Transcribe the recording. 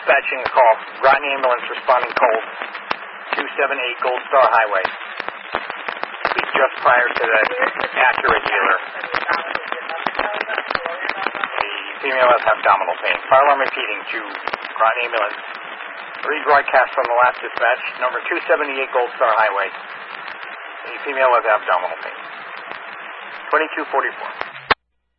dispatching a call. Groton ambulance responding cold. 278 Gold Star Highway. Be just prior to the Acura dealer. The female has abdominal pain. Fire alarm repeating to Groton ambulance. Rebroadcast from the last dispatch. Number 278 Gold Star Highway. The female has abdominal pain. 2244.